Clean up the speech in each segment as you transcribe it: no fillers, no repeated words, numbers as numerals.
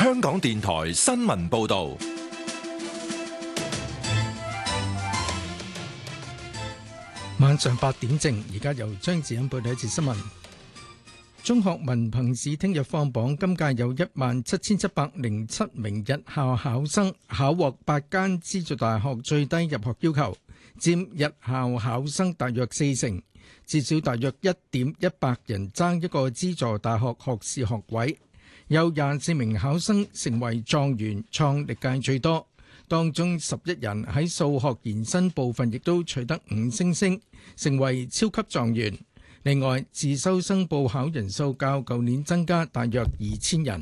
香港電台新聞報道。 晚上8點正，而家由張子欣報道一次新聞。中學文憑試聽日放榜，今屆有17707名日校考生考獲8間資助大學最低入學要求，佔日校考生大約40%，至少大約1.100人爭一個資助大學學士學位。有24名考生成為狀元，創歷屆最多。當中11人喺數學延伸部分亦都取得5星星，成為超級狀元。另外，自修生報考人數較舊年增加大約2000人。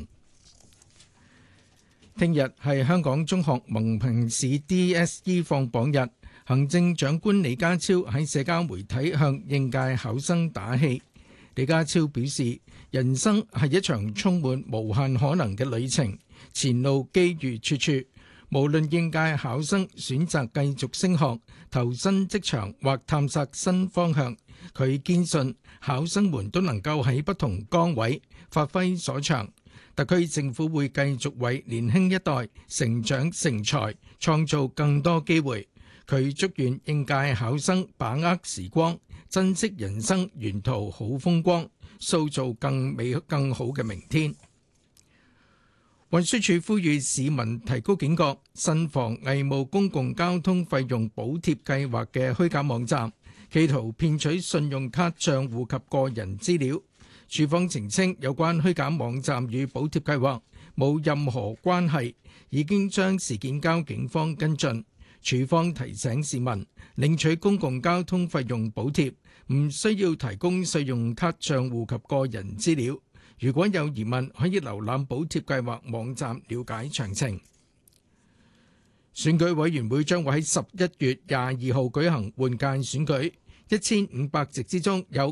聽日係香港中學文憑試 DSE 放榜日，行政長官李家超喺社交媒體向應屆考生打氣。李家超表示，人生係一場充滿無限可能嘅旅程，前路機遇處處。無論應屆考生選擇繼續升學、投身職場或探索新方向，佢堅信考生們都能夠喺不同崗位發揮所長。特區政府會繼續為年輕一代成長成才創造更多機會。佢祝願應屆考生把握時光，珍惜人生沿途好風光，塑造更美更好嘅明天。運輸署呼籲市民提高警覺，慎防偽冒公共交通費用補貼計劃嘅虛假網站，企圖騙取信用卡帳戶及個人資料。署方澄清，有關虛假網站與補貼計劃冇任何關係，已經將事件交警方跟進。署方提醒市民，領取公共交通費用補貼唔需要提供信用卡帳戶及個人資料。如果有疑問，可以瀏覽補貼計劃網站了解詳情。選舉委員會將會喺11月22號舉行換屆選舉，1500席之中有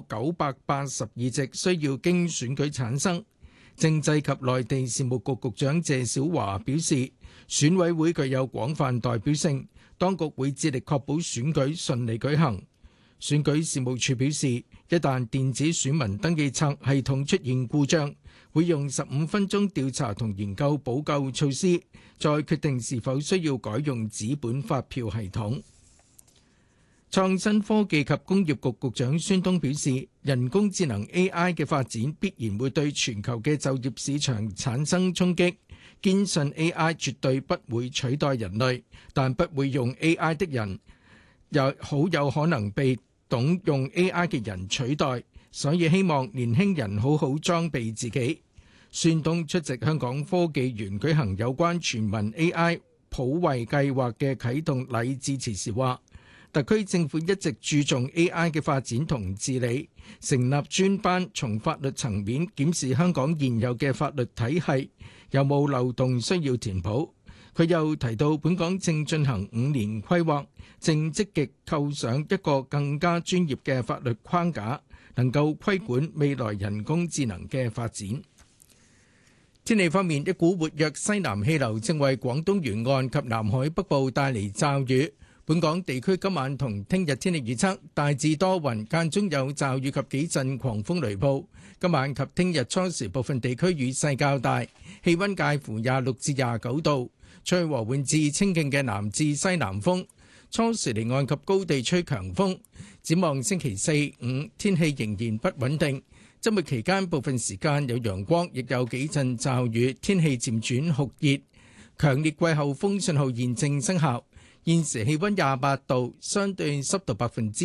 982席需要經選舉產生。政制及內地事務局局長謝小華表示，選委會具有廣泛代表性，當局會致力確保選舉順利舉行。選舉事務處表示，一旦電子選民登記冊系統出現故障，會用15分鐘調查同研究補救措施，再決定是否需要改用紙本發票系統。創新科技及工業局局長孫東表示，人工智能 AI 嘅發展必然會對全球嘅就業市場產生衝擊，堅信 AI 絕對不會取代人類，但不會用 AI 的人好有可能被懂用 AI 嘅人取代，所以希望年輕人好好裝備自己。孫東出席香港科技園舉行有關全民 AI 普惠計劃嘅啟動禮致辭時話，特區政府一直注重 AI 嘅發展同治理，成立專班從法律層面檢視香港現有嘅法律體系有冇漏洞需要填補。佢又提到，本港正進行5年規劃，正積極構想一個更加專業嘅法律框架，能夠規管未來人工智能嘅發展。天氣方面，一股活躍西南氣流正為廣東沿岸及南海北部帶嚟驟雨。本港地區今晚同聽日天氣預測大致多雲，間中有驟雨及幾陣狂風雷暴。今晚及聽日初時部分地區雨勢較大，氣溫介乎26至29度。吹和緩至清勁嘅南至西南風，初時離岸及高地吹強風。展望星期四、五，天氣仍然不穩定。周末期間部分時間有陽光，亦有幾陣驟雨，天氣漸轉酷熱。強烈季候風信號現正生效。現時氣溫28度，相對濕度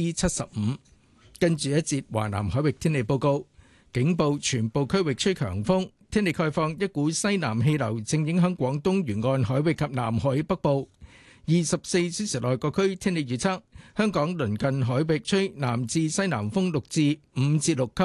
75%。跟住一節華南海域天氣報告，警報全部區域吹強風。天氣概況，一股西南氣流正影響廣東沿岸海域及南海北部。24小時內各區天氣預測，香港鄰近海域吹南至西南風6至5至6級。